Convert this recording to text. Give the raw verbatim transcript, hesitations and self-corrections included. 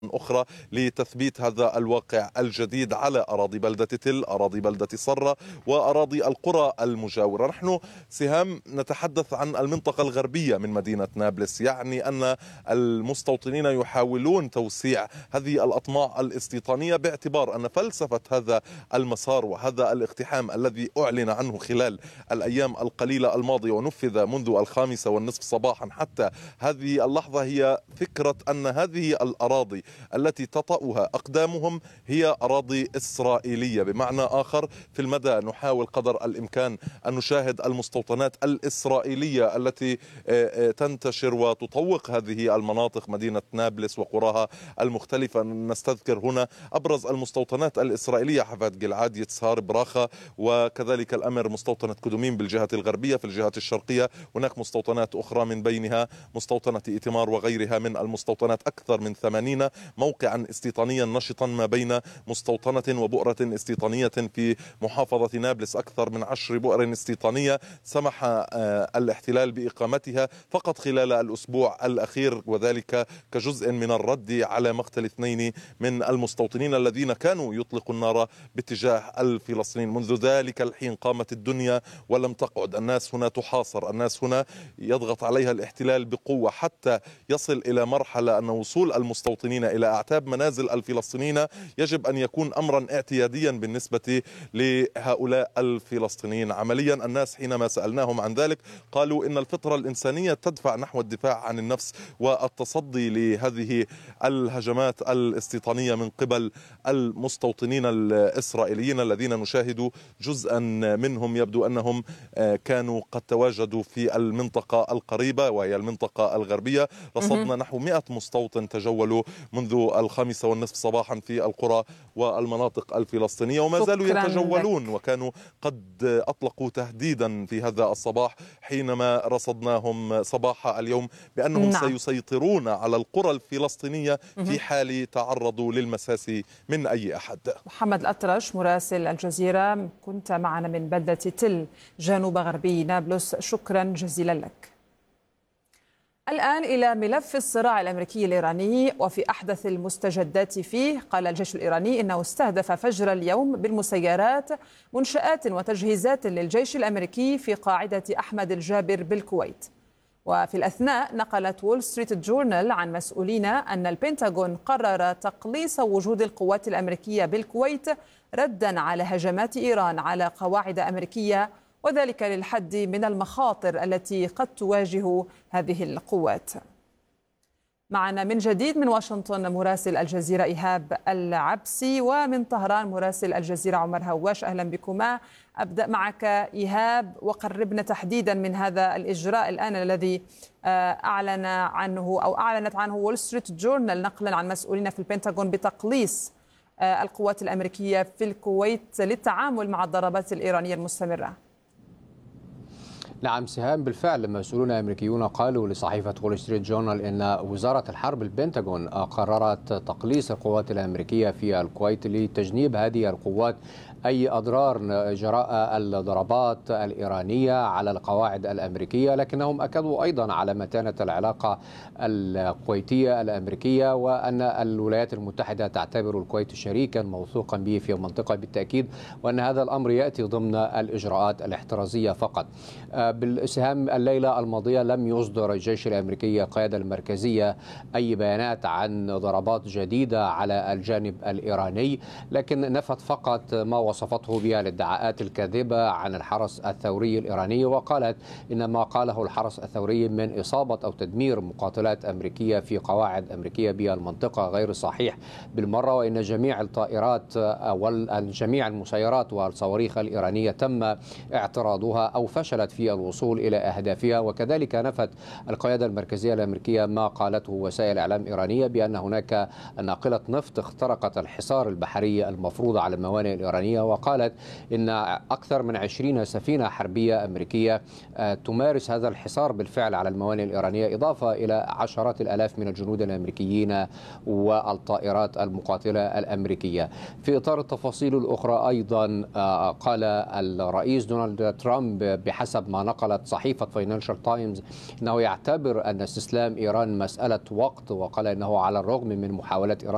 أخرى لتثبيت هذا الواقع الجديد على أراضي بلدة تل، أراضي بلدة صرة، وأراضي القرى المجاورة. نحن سهام نتحدث عن المنطقة الغربية من مدينة نابلس، يعني أن المستوطنين يحاولون توسيع هذه الأطماع الاستيطانية باعتبار أن فلسفة هذا المسار وهذا الاقتحام الذي أعلن عنه خلال الأيام القليلة الماضية ونفذ منذ الخامسة والنصف صباحا حتى هذه اللحظة هي فكرة أن هذه الأراضي التي تطأها أقدامهم هي أراضي إسرائيلية. بمعنى آخر، في المدى نحاول قدر الإمكان أن نشاهد المستوطنات الإسرائيلية التي تنتشر وتطوق هذه المناطق، مدينة نابلس وقراها المختلفة. نستذكر هنا أبرز المستوطنات الإسرائيلية: حفاد جلعاد، يتسهار، براخة، وكذلك الأمر مستوطنة كدومين بالجهة الغربية. في الجهة الشرقية هناك مستوطنات أخرى، من بينها مستوطنة إيتمار وغيرها من المستوطنات. أكثر من ثمانين موقعا استيطانيا نشطا ما بين مستوطنة وبؤرة استيطانية في محافظة نابلس. أكثر من عشر بؤر استيطانية سمح الاحتلال بإقامتها فقط خلال الأسبوع الأخير، وذلك كجزء من الرد على مقتل اثنين من المستوطنين الذين كانوا يطلقوا النار باتجاه الفلسطينيين. منذ ذلك الحين قامت الدنيا ولم تقعد. الناس هنا تحاصر، الناس هنا يضغط عليها الاحتلال بقوة حتى يصل إلى مرحلة أن وصول المستوطنين إلى أعتاب منازل الفلسطينيين يجب أن يكون أمرا اعتياديا بالنسبة لهؤلاء الفلسطينيين. عمليا الناس حينما سألناهم عن ذلك قالوا إن الفطرة الإنسانية تدفع نحو الدفاع عن النفس والتصدي لهذه الهجمات الاستيطانية من قبل المستوطنين الإسرائيليين الذين نشاهد جزءا منهم يبدو أنهم كانوا قد تواجدوا في المنطقة القريبة وهي المنطقة الغربية. رصدنا نحو مئة مستوطن تجولوا منذ الخامسة والنصف صباحا في القرى والمناطق الفلسطينية وما زالوا يتجولون، وكانوا قد أطلقوا تهديدا في هذا الصباح حينما رصدناهم صباح اليوم بأنهم نعم. سيسيطرون على القرى الفلسطينية في حال تعرضوا للمساس من أي أحد. محمد الأطرش مراسل الجزيرة، كنت معنا من بلدة تل جنوب غربي نابلس، شكرا جزيلا لك. الآن إلى ملف الصراع الأمريكي الإيراني وفي أحدث المستجدات فيه. قال الجيش الإيراني إنه استهدف فجر اليوم بالمسيرات منشآت وتجهيزات للجيش الأمريكي في قاعدة أحمد الجابر بالكويت. وفي الأثناء نقلت وول ستريت جورنال عن مسؤولين أن البنتاغون قرر تقليص وجود القوات الأمريكية بالكويت ردا على هجمات إيران على قواعد أمريكية، وذلك للحد من المخاطر التي قد تواجه هذه القوات. معنا من جديد من واشنطن مراسل الجزيرة إيهاب العبسي، ومن طهران مراسل الجزيرة عمر هواش. أهلا بكما. أبدأ معك إيهاب، وقربنا تحديدا من هذا الإجراء الآن الذي أعلن عنه أو أعلنت عنه وول ستريت جورنال نقلا عن مسؤولين في البنتاغون بتقليص القوات الأمريكية في الكويت للتعامل مع الضربات الإيرانية المستمرة. نعم سهام، بالفعل مسؤولون أمريكيون قالوا لصحيفة وول ستريت جورنال إن وزارة الحرب البنتاغون قررت تقليص القوات الأمريكية في الكويت لتجنيب هذه القوات أي أضرار جراء الضربات الإيرانية على القواعد الأمريكية، لكنهم أكدوا أيضا على متانة العلاقة الكويتية الأمريكية وأن الولايات المتحدة تعتبر الكويت شريكا موثوقا به في المنطقة بالتأكيد، وأن هذا الأمر يأتي ضمن الإجراءات الاحترازية فقط. بالسهام الليلة الماضية لم يصدر الجيش الأمريكي القيادة المركزية أي بيانات عن ضربات جديدة على الجانب الإيراني، لكن نفت فقط ما وصفته بها الادعاءات الكاذبة عن الحرس الثوري الإيراني، وقالت إن ما قاله الحرس الثوري من إصابة أو تدمير مقاتلات أمريكية في قواعد أمريكية بالمنطقة غير صحيح بالمرة، وإن جميع الطائرات وجميع المسيرات والصواريخ الإيرانية تم اعتراضها أو فشلت في الوصول إلى أهدافها. وكذلك نفت القيادة المركزية الأمريكية ما قالته وسائل إعلام إيرانية بأن هناك ناقلة نفط اخترقت الحصار البحري المفروض على الموانئ الإيرانية، وقالت إن أكثر من عشرين سفينة حربية أمريكية تمارس هذا الحصار بالفعل على الموانئ الإيرانية، إضافة إلى عشرات الآلاف من الجنود الأمريكيين والطائرات المقاتلة الأمريكية. في إطار التفاصيل الأخرى أيضا قال الرئيس دونالد ترامب بحسب ما نقلت صحيفة فاينانشال تايمز أنه يعتبر أن استسلام إيران مسألة وقت، وقال أنه على الرغم من محاولة إيران